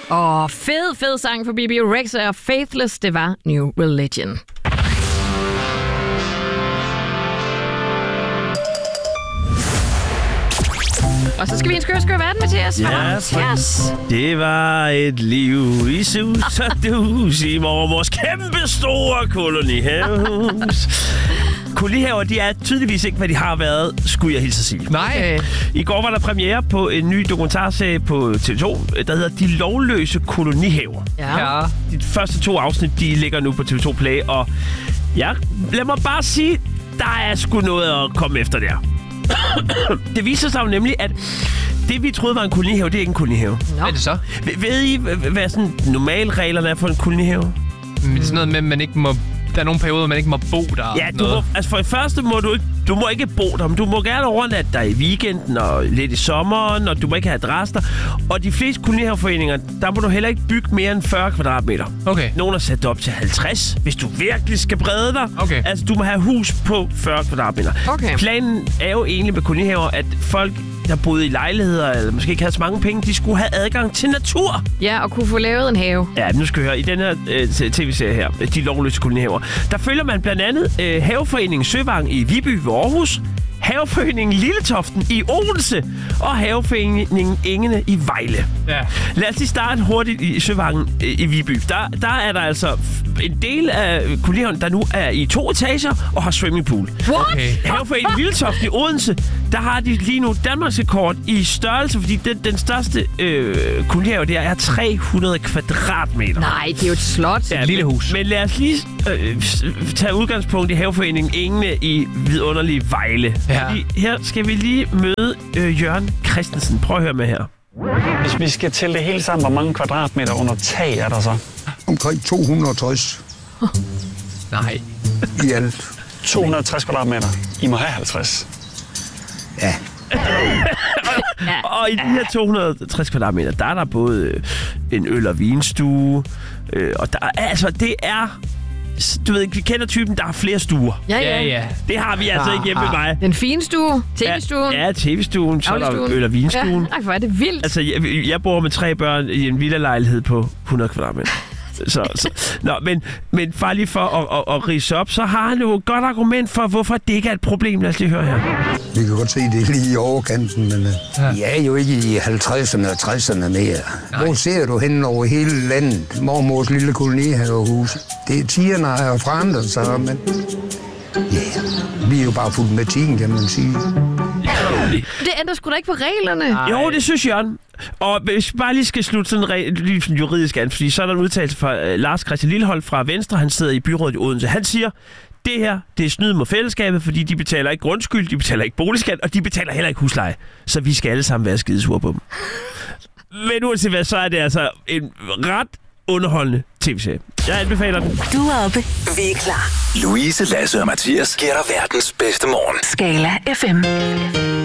Fed sang for Bebe Rexha og Faithless, det var New Religion. Og så skal vi en skør verden, Mathias. Yes. Det var et liv i sus og dus i mormors kæmpe store kolonihus. Kolonihaver, de er tydeligvis ikke, hvad de har været, skulle jeg hilse at sige. Nej. I går var der premiere på en ny dokumentarserie på TV2, der hedder De lovløse kolonihaver. Ja. De første 2 afsnit, de ligger nu på TV2 Play, og lad mig bare sige, der er sgu noget at komme efter der. Det viser sig jo nemlig, at det, vi troede var en kolonihave, det er ikke en kolonihave. Hvad er det så? Ved I, hvad sådan normalreglerne er for en kolonihave? Det er sådan noget med, at man ikke må... Der er nogle perioder, man ikke må bo der. Ja, for det første må du må ikke bo der, men du må gerne overnatte dig i weekenden og lidt i sommeren, og du må ikke have adresser. Og de fleste kolonihaveforeninger, der må du heller ikke bygge mere end 40 kvadratmeter. Okay. Nogle har sat op til 50, hvis du virkelig skal brede dig. Okay. Altså, du må have hus på 40 kvadratmeter. Okay. Planen er jo egentlig med kolonihaver, at folk, der boede i lejligheder, eller måske ikke havde så mange penge, de skulle have adgang til natur. Ja, og kunne få lavet en have. Ja, nu skal vi høre. I den her tv-serie her, De lovløse kolonihaver, der følger man blandt andet Haveforeningen Søvang i Viby ved Aarhus, Haveforeningen Lilletoften i Odense og Haveforeningen Engene i Vejle. Ja. Lad os lige starte hurtigt i Søvangen i Viby. Der er der altså en del af kolonihaven, der nu er i 2 etager og har swimmingpool. What? Okay. Haveforeningen Lilletoften i Odense, der har de lige nu Danmarksrekord i størrelse, fordi den største kolonihave der er 300 kvadratmeter. Nej, det er jo et slot. Ja, Et lille hus. Men lad os lige tage udgangspunkt i Haveforeningen Engene i vidunderlige Vejle. Ja. Fordi her skal vi lige møde Jørgen Christensen. Prøv at høre med her. Hvis vi skal tælle det hele sammen, hvor mange kvadratmeter under tag er der så? Omkring 260 Nej. i alt. 260 kvadratmeter. I må have 50. Ja. Og i de her 260 kvadratmeter, der er der både en øl- og vinstue, og der er, altså, det er... Du ved, vi kender typen, der har flere stuer. Ja. Det har vi altså ikke hjemme med mig. Den fine stue, tv-stuen. Ja, tv-stuen, så er der Dagligstuen. øl- og vinstuen. Ja, hvor er det vildt. Altså, jeg bor med 3 børn i en villalejlighed på 100 kvadratmeter. Nå, men bare lige for at ridse op, så har han jo et godt argument for, hvorfor det ikke er et problem. Lad os lige høre her. Vi kan godt se, det er lige i overkanten, men vi er jo ikke i 50'erne og 60'erne mere. Hvor ser du hen over hele landet? Mormors lille kolonihavehus. Tiderne har jo forandret sig, men ja, vi er jo bare fuldt med tiden, kan man sige. Det ændrer sgu da ikke på reglerne. Jo, det synes Jørgen. Og hvis vi bare lige skal slutte sådan lige juridisk an, fordi så er der en udtalelse fra Lars Christian Lillehold fra Venstre. Han sidder i byrådet i Odense. Han siger, det her, det er snyd mod fællesskabet, fordi de betaler ikke grundskyld, de betaler ikke boligskat, og de betaler heller ikke husleje. Så vi skal alle sammen være skidesure på dem. Men uanset hvad, så er det altså en ret underholdende tv-serie. Jeg anbefaler den. Du er oppe, vi er klar. Louise, Lasse og Mathias giver dig verdens bedste morgen. Skala FM.